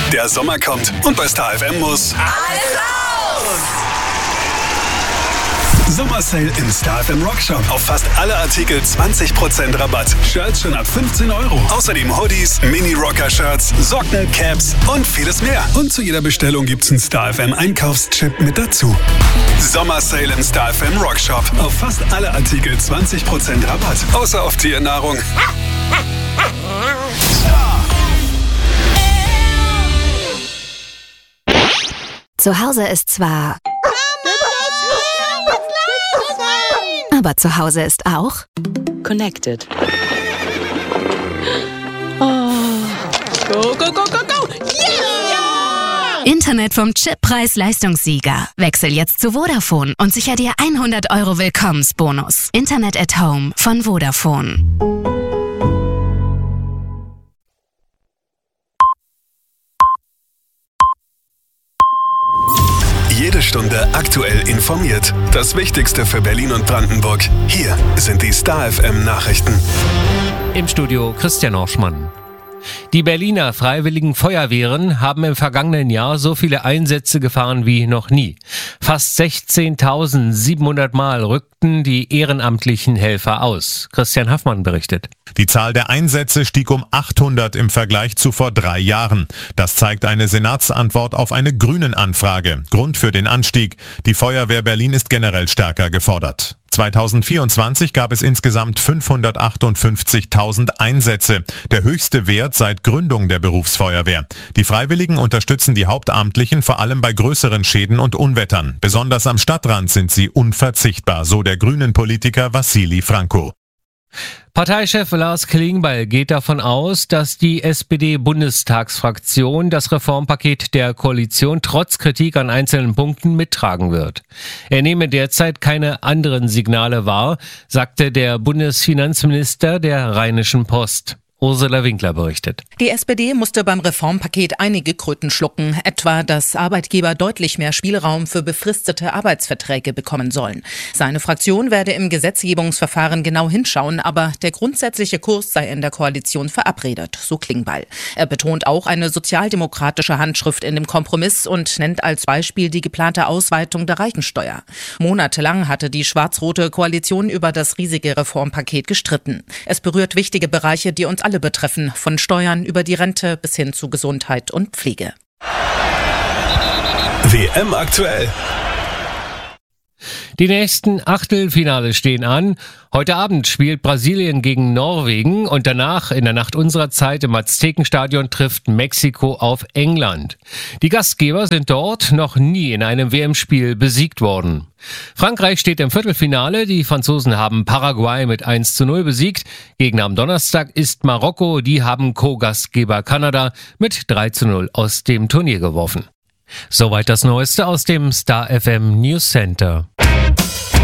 Der Sommer kommt und bei Star FM muss alles raus! Sommersale im Star FM Rockshop. Auf fast alle Artikel 20% Rabatt. Shirts schon ab 15 €. Außerdem Hoodies, Mini-Rocker-Shirts, Socken, Caps und vieles mehr. Und zu jeder Bestellung gibt's einen Star FM Einkaufschip mit dazu. Sommersale im Star FM Rockshop. Auf fast alle Artikel 20% Rabatt. Außer auf Tiernahrung. Zu Hause ist zwar... Aber zu Hause ist auch... Connected. Oh. Go, go, go, go, go! Yeah! Internet vom Chip Preis-Leistungssieger. Wechsel jetzt zu Vodafone und sicher dir 100 € Willkommensbonus. Internet at Home von Vodafone. Jede Stunde aktuell informiert. Das Wichtigste für Berlin und Brandenburg. Hier sind die Star FM Nachrichten. Im Studio Christian Orschmann. Die Berliner Freiwilligen Feuerwehren haben im vergangenen Jahr so viele Einsätze gefahren wie noch nie. Fast 16.700 Mal rückten die ehrenamtlichen Helfer aus. Christian Haffmann berichtet. Die Zahl der Einsätze stieg um 800 im Vergleich zu vor 3 Jahren. Das zeigt eine Senatsantwort auf eine Grünen-Anfrage. Grund für den Anstieg: Die Feuerwehr Berlin ist generell stärker gefordert. 2024 gab es insgesamt 558.000 Einsätze, der höchste Wert seit Gründung der Berufsfeuerwehr. Die Freiwilligen unterstützen die Hauptamtlichen vor allem bei größeren Schäden und Unwettern. Besonders am Stadtrand sind sie unverzichtbar, so der Grünen-Politiker Wassili Franco. Parteichef Lars Klingbeil geht davon aus, dass die SPD-Bundestagsfraktion das Reformpaket der Koalition trotz Kritik an einzelnen Punkten mittragen wird. Er nehme derzeit keine anderen Signale wahr, sagte der Bundesfinanzminister der Rheinischen Post. Ursula Winkler berichtet. Die SPD musste beim Reformpaket einige Kröten schlucken, etwa, dass Arbeitgeber deutlich mehr Spielraum für befristete Arbeitsverträge bekommen sollen. Seine Fraktion werde im Gesetzgebungsverfahren genau hinschauen, aber der grundsätzliche Kurs sei in der Koalition verabredet, so Klingbeil. Er betont auch eine sozialdemokratische Handschrift in dem Kompromiss und nennt als Beispiel die geplante Ausweitung der Reichensteuer. Monatelang hatte die schwarz-rote Koalition über das riesige Reformpaket gestritten. Es berührt wichtige Bereiche, die uns alle betreffen, von Steuern über die Rente bis hin zu Gesundheit und Pflege. WM aktuell. Die nächsten Achtelfinale stehen an. Heute Abend spielt Brasilien gegen Norwegen und danach in der Nacht unserer Zeit im Aztekenstadion trifft Mexiko auf England. Die Gastgeber sind dort noch nie in einem WM-Spiel besiegt worden. Frankreich steht im Viertelfinale. Die Franzosen haben Paraguay mit 1:0 besiegt. Gegner am Donnerstag ist Marokko. Die haben Co-Gastgeber Kanada mit 3:0 aus dem Turnier geworfen. Soweit das Neueste aus dem Star FM News Center.